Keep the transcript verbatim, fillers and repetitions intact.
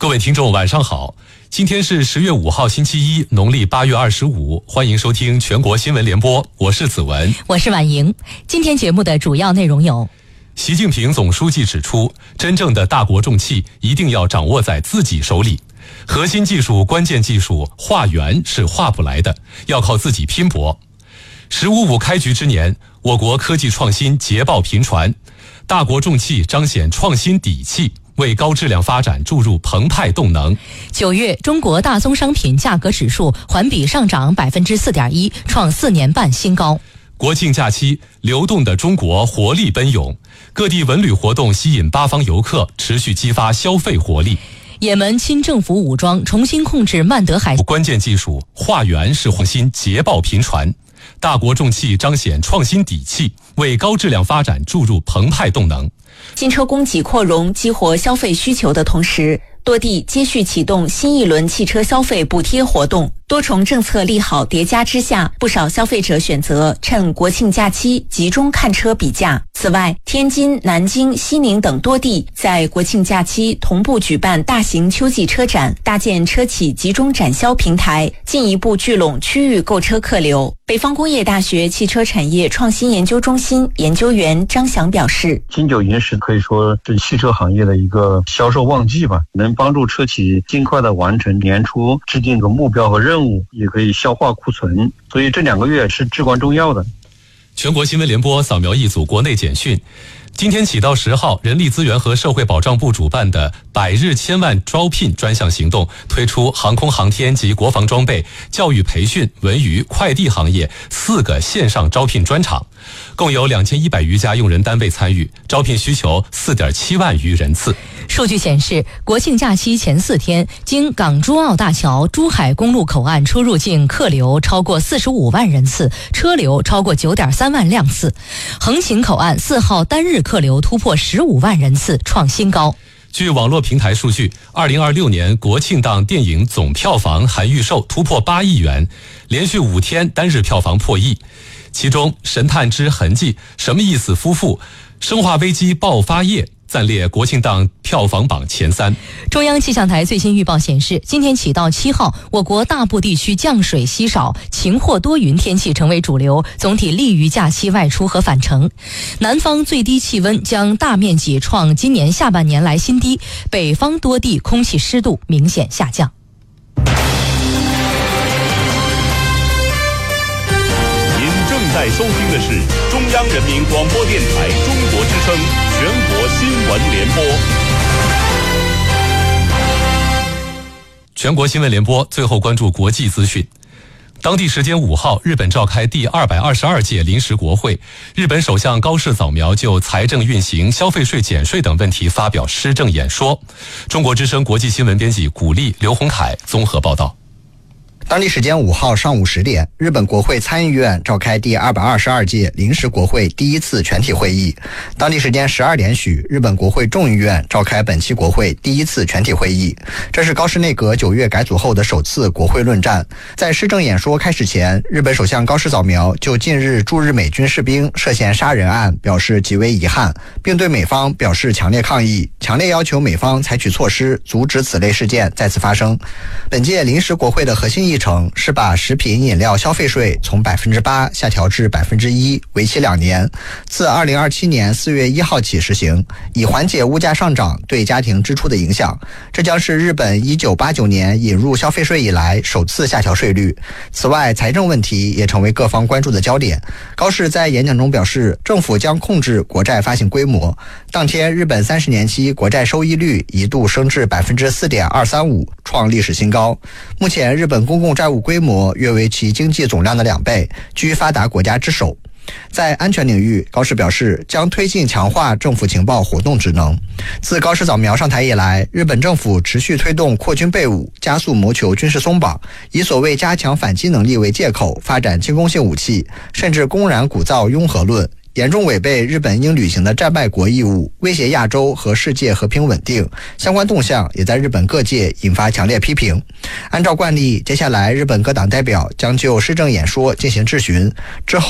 各位听众晚上好，今天是十月五号星期一，农历八月二十五，欢迎收听全国新闻联播，我是子文， 我是婉莹。今天节目的主要内容有： 习近平总书记指出，真正的大国重器一定要掌握在自己手里，核心技术、关键技术化缘是化不来的，要靠自己拼搏。十五五开局之年，我国科技创新捷报频传，大国重器彰显创新底气，为高质量发展注入澎湃动能。 九月，中国大宗商品价格指数环比上涨百分之四点一，创四年半新高。 国庆假期，流动的中国活力奔涌，各地文旅活动吸引八方游客，持续激发消费活力。 也门亲政府武装重新控制曼德海， 关键技术化缘是创新捷报频传，大国重器彰显创新底气，为高质量发展注入澎湃动能。 新车供给扩容，激活消费需求的同时，多地接续启动新一轮汽车消费补贴活动，多重政策利好叠加之下，不少消费者选择趁国庆假期集中看车比价。此外，天津、南京、西宁等多地在国庆假期同步举办大型秋季车展，搭建车企集中展销平台，进一步聚拢区域购车客流。北方工业大学汽车产业创新研究中心研究员张翔表示， 金九银十可以说是汽车行业的一个销售旺季吧，能帮助车企尽快的完成年初制定的目标和任务，也可以消化库存，所以这两个月是至关重要的。 全国新闻联播扫描一组国内简讯。今天起到十号，人力资源和社会保障部主办的百日千万招聘专项行动推出航空航天及国防装备、教育培训、文娱、快递行业四个线上招聘专场，共有两千一百余家用人单位参与，招聘需求四点七万余人次。 数据显示，国庆假期前四天，经港珠澳大桥、珠海公路口岸出入境客流超过四十五万人次，车流超过九点三万辆次。横琴口岸四号单日客流突破十五万人次，创新高。 据网络平台数据，二零二六年国庆档电影总票房含预售突破八亿元，连续五天单日票房破亿。其中，《神探之痕迹》、什么意思夫妇、生化危机爆发夜暂列国庆档票房榜前三。 中央气象台最新预报显示，今天起到七号，我国大部地区降水稀少，晴或多云天气成为主流，总体利于假期外出和返程。南方最低气温将大面积创今年下半年来新低，北方多地空气湿度明显下降。 在收听的是中央人民广播电台中国之声全国新闻联播。 全国新闻联播最后关注国际资讯。当地时间五号，日本召开第二百二十二届临时国会，日本首相高市早苗就财政运行、消费税减税等问题发表施政演说。中国之声国际新闻编辑古丽、刘洪凯综合报道。 当地时间五号上午十点，日本国会参议院召开第二百二十二届临时国会第一次全体会议。当地时间十二点许，日本国会众议院召开本期国会第一次全体会议。这是高市内阁九月改组后的首次国会论战。在施政演说开始前，日本首相高市早苗就近日驻日美军士兵涉嫌杀人案表示极为遗憾，并对美方表示强烈抗议，强烈要求美方采取措施阻止此类事件再次发生。本届临时国会的核心议议程是把食品饮料消费税从百分之八下调至百分之一，为期两年，自二零二七年四月一号起实行，以缓解物价上涨对家庭支出的影响。这将是日本一九八九年引入消费税以来首次下调税率。此外，财政问题也成为各方关注的焦点。高市在演讲中表示，政府将控制国债发行规模。当天，日本三十年期国债收益率一度升至百分之四点二三五，创历史新高。目前，日本公共债务规模约为其经济总量的两倍，居发达国家之首。在安全领域，高市表示将推进强化政府情报活动职能。自高市早苗上台以来，日本政府持续推动扩军备武，加速谋求军事松绑，以所谓加强反击能力为借口发展进攻性武器，甚至公然鼓噪拥核论，严重违背日本应履行的战败国义务，威胁亚洲和世界和平稳定。相关动向也在日本各界引发强烈批评。按照惯例，接下来日本各党代表将就施政演说进行质询，之后